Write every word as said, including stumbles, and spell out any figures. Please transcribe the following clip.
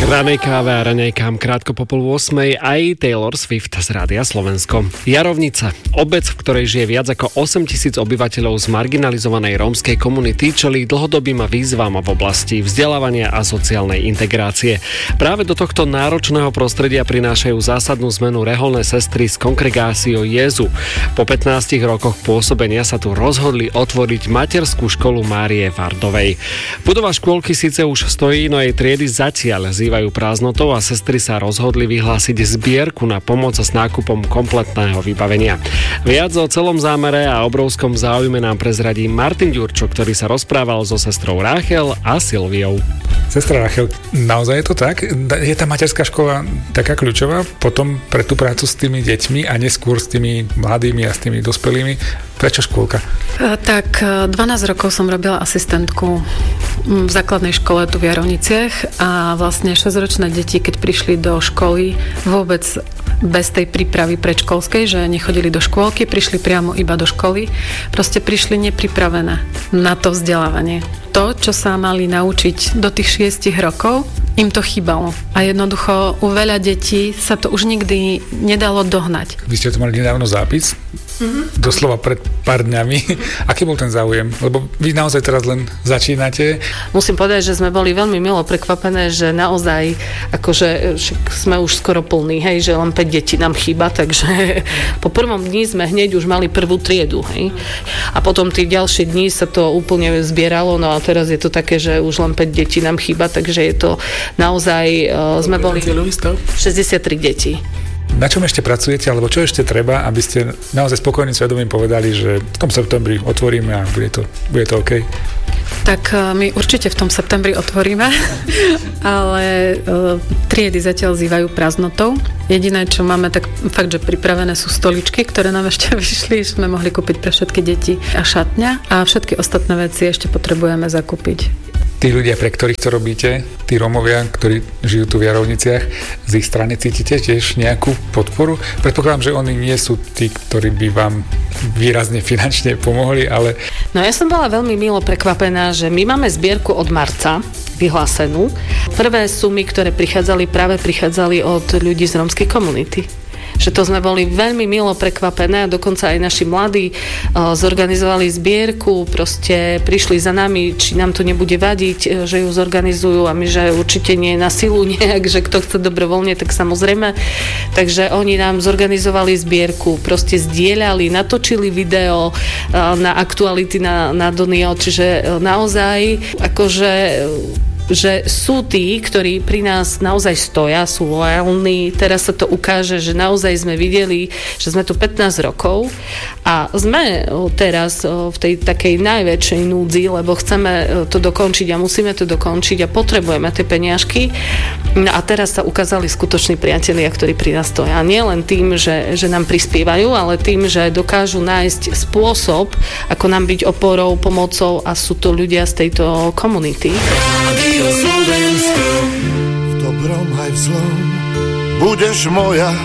Ranej káve a ranejkám krátko po pol ôsmej aj Taylor Swift z Rádia Slovensko. Jarovnica, obec, v ktorej žije viac ako osem tisíc obyvateľov z marginalizovanej rómskej komunity, čelí dlhodobým výzvam v oblasti vzdelávania a sociálnej integrácie. Práve do tohto náročného prostredia prinášajú zásadnú zmenu reholné sestry z Congregatio Jesu. Po pätnástich rokoch pôsobenia sa tu rozhodli otvoriť materskú školu Márie Vardovej. Budova škôlky síce už stojí, no jej triedy zatiaľ zývajú prázdnotou a sestry sa rozhodli vyhlásiť zbierku na pomoc s nákupom kompletného vybavenia. Viac o celom zámere a obrovskom záujme nám prezradí Martin Ďurčo, ktorý sa rozprával so sestrou Ráchel a Silviou. Sestra Ráchel, naozaj je to tak? Je tá materská škola taká kľúčová potom pre tú prácu s tými deťmi a neskôr s tými mladými a s tými dospelými? Prečo škôlka? Tak dvanásť rokov som robila asistentku v základnej škole tu v Jarovniciach a vlastne šesťročné deti, keď prišli do školy vôbec bez tej prípravy predškolskej, že nechodili do škôlky, prišli priamo iba do školy, proste prišli nepripravené na to vzdelávanie. To, čo sa mali naučiť do tých šiestich rokov, im to chýbalo. A jednoducho u veľa detí sa to už nikdy nedalo dohnať. Vy ste to mali nedávno zápis? Mm-hmm. Doslova pred pár dňami. Aký bol ten záujem? Lebo vy naozaj teraz len začínate. Musím povedať, že sme boli veľmi milo prekvapené, že naozaj akože sme už skoro plní, hej, že len päť detí nám chýba, takže po prvom dni sme hneď už mali prvú triedu, hej. A potom tí ďalšie dni sa to úplne zbieralo, no a teraz je to také, že už len päť detí nám chýba, takže je to naozaj, uh, sme boli šesťdesiattri detí. Na čom ešte pracujete, alebo čo ešte treba, aby ste naozaj spokojným svedomím povedali, že v tom septembri otvoríme a bude to, bude to OK? Tak my určite v tom septembri otvoríme, ale triedy zatiaľ zývajú prázdnotou. Jediné, čo máme, tak fakt, že pripravené sú stoličky, ktoré nám ešte vyšli, sme mohli kúpiť pre všetky deti a šatňa a všetky ostatné veci ešte potrebujeme zakúpiť. Tí ľudia, pre ktorých to robíte, tí Rómovia, ktorí žijú tu v Jarovniciach, z ich strany cítite tiež nejakú podporu? Predpokladám, že oni nie sú tí, ktorí by vám výrazne finančne pomohli, ale... No ja som bola veľmi milo prekvapená, že my máme zbierku od marca vyhlásenú. Prvé sumy, ktoré prichádzali, práve prichádzali od ľudí z rómskej komunity. Že to sme boli veľmi milo prekvapené a dokonca aj naši mladí uh, zorganizovali zbierku, proste prišli za nami, či nám to nebude vadiť, že ju zorganizujú a my, že určite nie na silu nejak, že kto chce dobrovoľne, tak samozrejme. Takže oni nám zorganizovali zbierku, proste zdieľali, natočili video uh, na aktuality na, na Donio, čiže uh, naozaj akože... že sú tí, ktorí pri nás naozaj stoja, sú lojálni. Teraz sa to ukáže, že naozaj sme videli, že sme tu pätnásť rokov a sme teraz v tej takej najväčšej núdzi, lebo chceme to dokončiť a musíme to dokončiť a potrebujeme tie peniažky. No a teraz sa ukázali skutoční priatelia, ktorí pri nás stoja. Nie len tým, že, že nám prispievajú, ale tým, že dokážu nájsť spôsob, ako nám byť oporou, pomocou a sú to ľudia z tejto komunity. V dobrom aj v zlom budeš moja